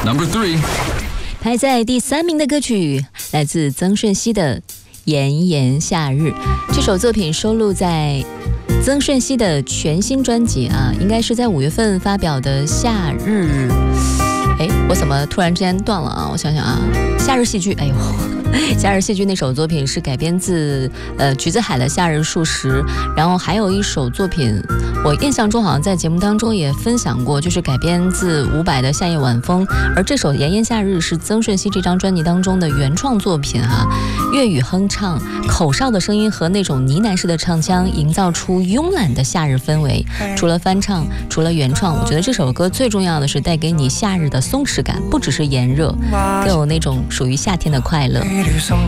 Number 3， 排在第3名的歌曲来自曾舜晞的《炎炎夏日》。这首作品收录在曾舜晞的全新专辑啊，应该是在5月份发表的《夏日》。我怎么突然之间断了啊？我想想啊，《夏日戏剧》。哎呦，《夏日戏剧》那首作品是改编自橘子海的《夏日数十》，然后还有一首作品，我印象中好像在节目当中也分享过，就是改编自伍佰的《夏夜晚风》，而这首《炎炎夏日》是曾舜晞这张专辑当中的原创作品啊，粤语哼唱，口哨的声音和那种呢喃式的唱腔，营造出慵懒的夏日氛围。除了翻唱，除了原创，我觉得这首歌最重要的是带给你夏日的松弛感，不只是炎热，更有那种属于夏天的快乐。